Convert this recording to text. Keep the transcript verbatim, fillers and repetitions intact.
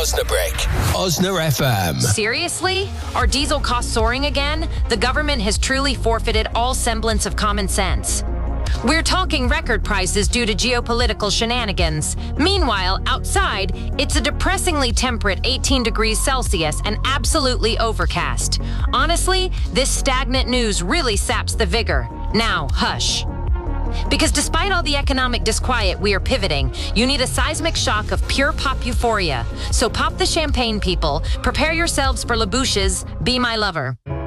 Osnabrück. Osna F M. Seriously? Are diesel costs soaring again? The government has truly forfeited all semblance of common sense. We're talking record prices due to geopolitical shenanigans. Meanwhile, outside, it's a depressingly temperate eighteen degrees Celsius and absolutely overcast. Honestly, this stagnant news really saps the vigor. Now, hush. Because despite all the economic disquiet, we are pivoting. You need a seismic shock of pure pop euphoria. So pop the champagne, people. Prepare yourselves for LaBouche's Be My Lover.